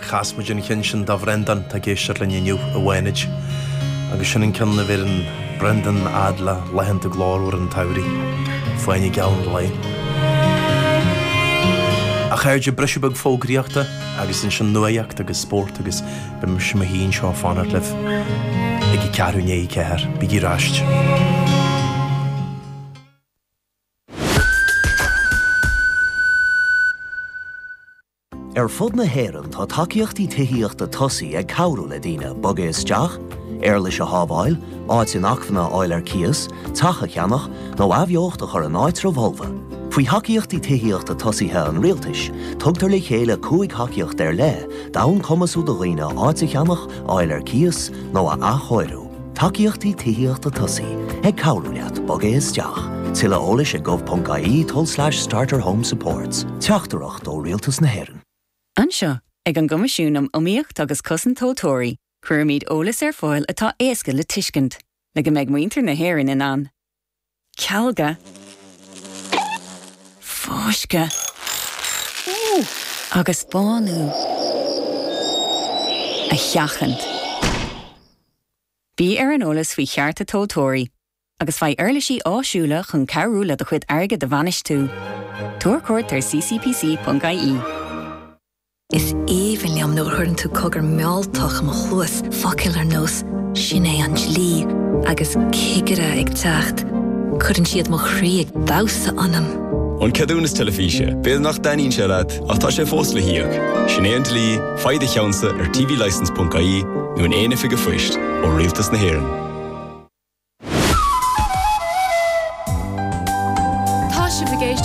chasma dyn cyn sy'n da Brendan ta geisio le niw y wenid. Agus sy'n cyn na fyr yn Brendan adla lehent y glor o'r yn tawri. Fwain i gael yn lai. A chair brysio byg ffogriachta, agus yn sy'n nwyach agus sport agus bym sy'n mahyn sio ffanar lef. Ag I carw neu I ceir, byg I rasht. Fud na héireann tá takeíochtaí tithíochta tosaí ag cabhrú le daoine boga isteach, leis a hábháil, áit in achfanna áil cias, tacha cheannach, nó abheocht a chur an áit Volva. Faoi takeíochtaí tithíochta tosaíthe an rialtais, tugtar le chéile cúig takeíocht le, dán cumasú do dhaoine áit cheannach, áil cias, nó a achóirú. Takeíochtaí tithíochta tosaí ag cabhrú leat boga isteach. Tilla ólis a gov.ie/starter home supports. Teachtarach ó rialtas na héireann. Anseo, ag an gomasisiúnam omíocht agus cosan tótóirí, chuir míad ólas fáil atá éasca le tuiscint, le go méid muintear na héireann in an. Cealga. Fóisce. Agus bánú. A cheachant. Bí an ólas faoi chearta tótóirí, agus fai eirlisí áisiúla chun cabhrú le do chuid airge de bhanis tú. Tuair cuairt ar ccpc.ie. Is even liam nó chuann tú cogur meáltach am chuas focail ar nós sin é an slí agus cigire ag teacht chuann siad mo chrí ag dása anam. An ceadún is telefíse, béad nach daíonn se leat ach tá sé fós le hiíoch. Sin é an lí, faide cheansa ar tvlicense.ie nó an éana fiige fuist ó rialtas na héireann.